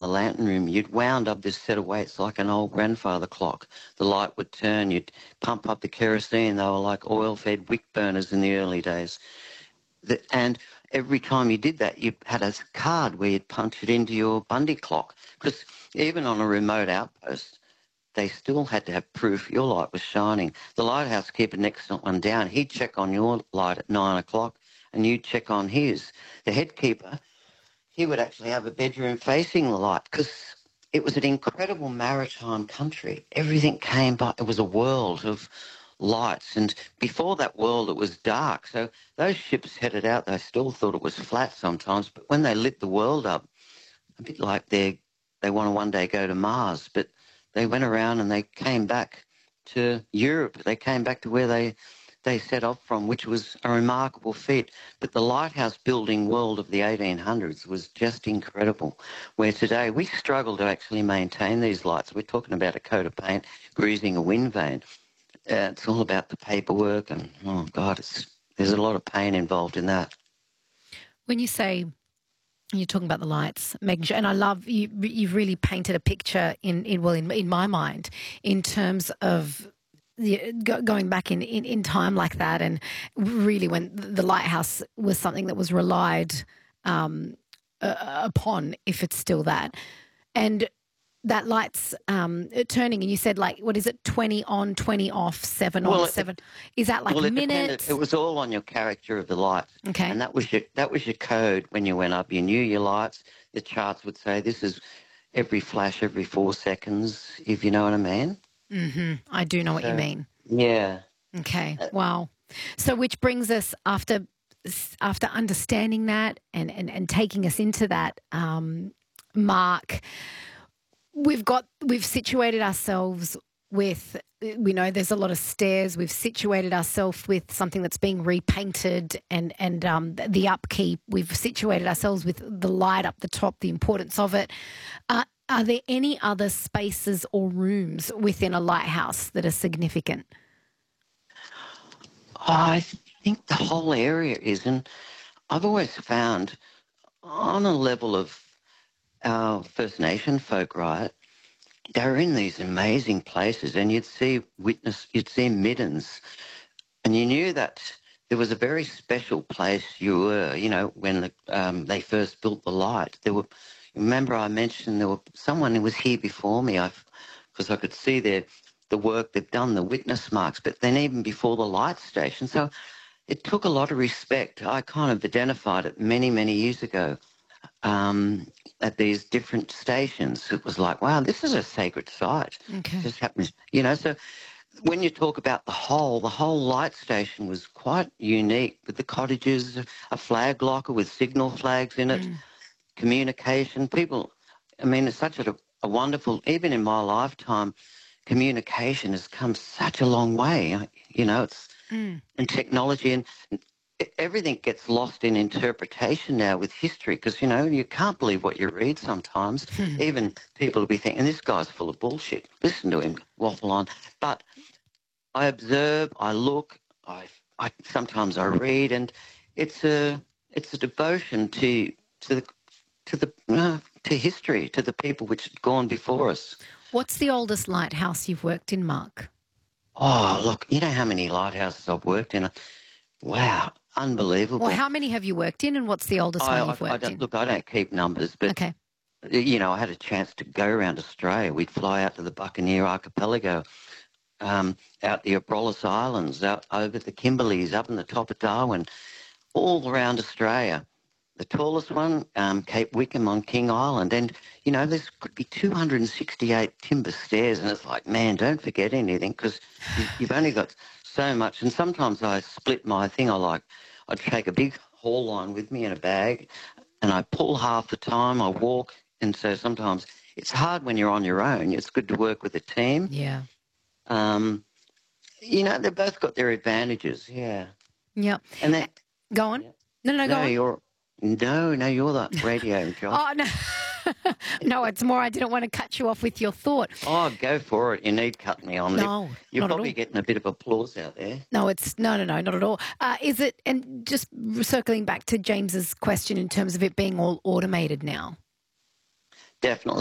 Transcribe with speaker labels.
Speaker 1: lantern room, you'd wound up this set of weights like an old grandfather clock. The light would turn, you'd pump up the kerosene. They were like oil-fed wick burners in the early days. And every time you did that, you had a card where you'd punch it into your Bundy clock. Because even on a remote outpost, they still had to have proof your light was shining. The lighthouse keeper next one down, he'd check on your light at 9 o'clock and you'd check on his. The head keeper, he would actually have a bedroom facing the light because it was an incredible maritime country. Everything came by. It was a world of lights. And before that world, it was dark. So those ships headed out, they still thought it was flat sometimes. But when they lit the world up, a bit like they want to one day go to Mars, but they went around and they came back to Europe. They came back to where they set off from, which was a remarkable feat. But the lighthouse building world of the 1800s was just incredible, where today we struggle to actually maintain these lights. We're talking about a coat of paint, greasing a wind vane. It's all about the paperwork and, oh, God, there's a lot of pain involved in that.
Speaker 2: When you say you're talking about the lights, making sure, and I love you've really painted a picture in my mind in terms of going back in time like that, and really when the lighthouse was something that was relied upon, if it's still that, and that light's turning, and you said, like, what is it, 20 on, 20 off, 7 on, 7? Is that like minutes?
Speaker 1: It was all on your character of the light.
Speaker 2: Okay.
Speaker 1: And that was your code when you went up. You knew your lights. The charts would say this is every flash every 4 seconds, if you know what I mean.
Speaker 2: Mm-hmm. I do know what you mean.
Speaker 1: Yeah.
Speaker 2: Okay. Wow. So which brings us, after understanding that and taking us into that, Mark, we've situated ourselves with, we know there's a lot of stairs. We've situated ourselves with something that's being repainted and the upkeep. We've situated ourselves with the light up the top, the importance of it. Are there any other spaces or rooms within a lighthouse that are significant?
Speaker 1: I think the whole area is, and I've always found on a level of our First Nation folk, right, they were in these amazing places, and you'd see middens, and you knew that there was a very special place you were, when they first built the light. Remember I mentioned there was someone who was here before me, because I could see the work they've done, the witness marks, but then even before the light station. So it took a lot of respect. I kind of identified it many, many years ago at these different stations. It was like, wow, this is a sacred site.
Speaker 2: Okay.
Speaker 1: It just happens, so when you talk about the whole light station was quite unique, with the cottages, a flag locker with signal flags in it, communication. People, it's such a wonderful, even in my lifetime, communication has come such a long way, and technology, and everything gets lost in interpretation now with history, because, you can't believe what you read sometimes. Even people will be thinking, this guy's full of bullshit. Listen to him waffle on. But I observe, I look, I sometimes I read, and it's a devotion to history, to the people which had gone before us.
Speaker 2: What's the oldest lighthouse you've worked in, Mark?
Speaker 1: Oh, look, you know how many lighthouses I've worked in? Wow, unbelievable.
Speaker 2: Well, how many have you worked in, and what's the oldest one you've worked in?
Speaker 1: Look, I don't keep numbers, but,
Speaker 2: okay.
Speaker 1: I had a chance to go around Australia. We'd fly out to the Buccaneer Archipelago, out the Abrolhos Islands, out over the Kimberleys, up in the top of Darwin, all around Australia. The tallest one, Cape Wickham on King Island. And, there's could be 268 timber stairs. And it's like, man, don't forget anything, because you've only got so much. And sometimes I split my thing. I'd take a big haul line with me in a bag, and I pull half the time. I walk. And so sometimes it's hard when you're on your own. It's good to work with a team.
Speaker 2: Yeah.
Speaker 1: They've both got their advantages. Yeah.
Speaker 2: Yeah.
Speaker 1: And then
Speaker 2: go on.
Speaker 1: Yeah.
Speaker 2: No, go on.
Speaker 1: You're the radio job.
Speaker 2: Oh, no. No, it's more I didn't want to cut you off with your thought.
Speaker 1: Oh, go for it. You need cut me on.
Speaker 2: No,
Speaker 1: You're
Speaker 2: not
Speaker 1: probably
Speaker 2: at all.
Speaker 1: getting a bit of applause out there.
Speaker 2: No, not at all. Is it, and just circling back to James's question in terms of it being all automated now?
Speaker 1: Definitely.